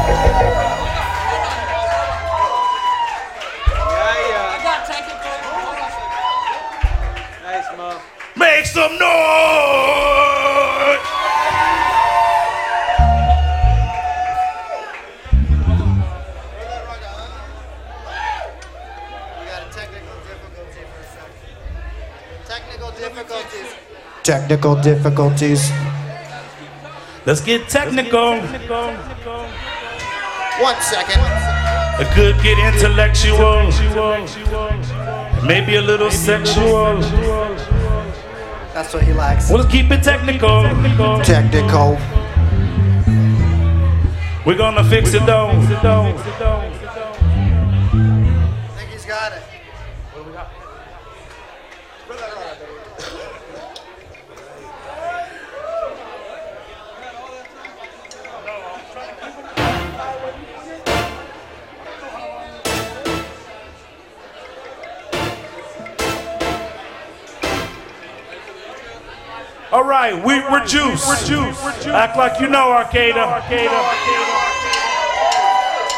Make some noise! We got a technical difficulty for a second. Technical difficulties. Technical difficulties. Let's get technical. 1 second. It could get intellectual. Maybe a little sexual. That's what he likes. Well, let's keep it technical. Technical. We're gonna fix it though. I think he's got it. All right, we reduce. Act like you know, Arcada.